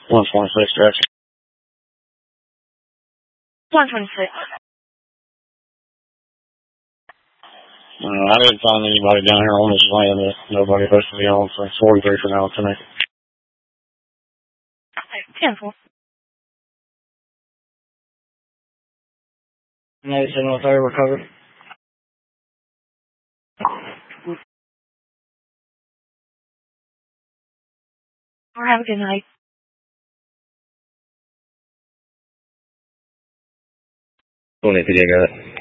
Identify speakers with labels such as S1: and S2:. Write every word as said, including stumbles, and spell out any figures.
S1: one twenty-six direction.
S2: one twenty-six.
S1: Uh, I didn't find anybody down here on this land that nobody supposed to be on, so it's forty-three for now tonight.
S2: Okay, ten four.
S1: eighty-seven oh three recovered.
S2: Or have a good night.
S3: twenty-three, I got it.